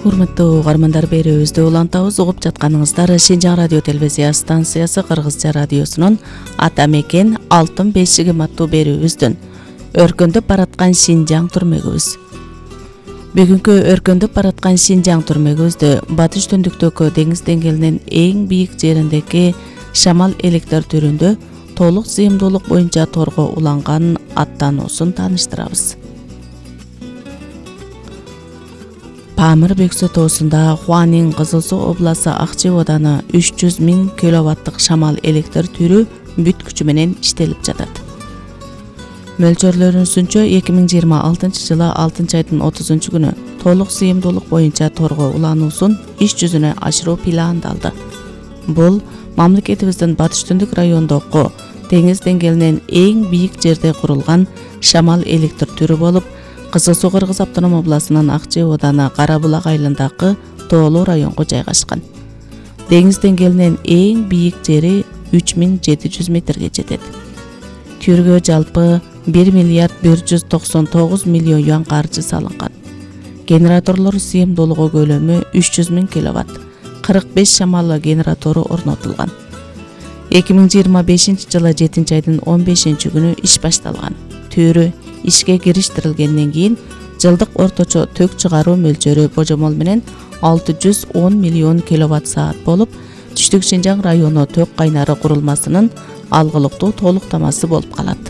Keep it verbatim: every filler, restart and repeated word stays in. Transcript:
Урматтуу угармандар, берүүбүздү улантабыз. Угуп жатканыңыздар Шинжаң радио телевизия станциясы Кыргызча радиосунун Ата мекен алтын бешигим аттуу берүүбүздүн өркөндөп бараткан Шинжаң түрмөгүбүз. Бүгүнкү өркөндөп бараткан Шинжаң түрмөгүбүздө батыш түндүктөгү деңиз деңгээлинин эң бийик жериндеги шамал электр түрүндө толук сыйымдуулук боюнча торго уланган аттануусун тааныштырабыз. Памир Бөксө тоосунда Хуанин Кызыл Суу обласы Акчи Оданы үч жүз миң киловаттык шамал электр түрү бүт күчү менен иштелип жатат. Мөлчөрлөрүнүнчө эки миң жыйырма алтынчы жылы алтынчы айдын отузунчу күнү толук сыйымдуулук боюнча торго улануусун иш жүзүнө ашыруу пландалды. Бул мамлекетибиздин батыш түндүк райондогу деңиз деңгээлинен эң бийик жерде курулган шамал электр түрү болуп, Кызыл Суу Кыргыз автоном областынын Акчи Оданы Карабулак айылындагы тоолуу районго жайгашкан. Деңиз деңгээлинен эң бийик жери үч миң жети жүз метрге жетет. Түргө жалпы бир миллиард бир жүз токсон тогуз миллион юан каржы салынган. Генераторлор сыйымдуулугу көлөмү үч жүз миң киловатт, кырк беш шамал генератору орнотулган. эки миң жыйырма бешинчи жылы жетинчи айдын он бешинчи күнү иш башталган. Түрү ишке кириштирилгенден кийин жылдык орточо тök чыгаруу мөлчөрү божомол менен алты жүз он миллион киловатт саат болуп, Түштүк Шинжаң району тök кайнары курулмасынын алгылыктуу толуктамасы болуп калат.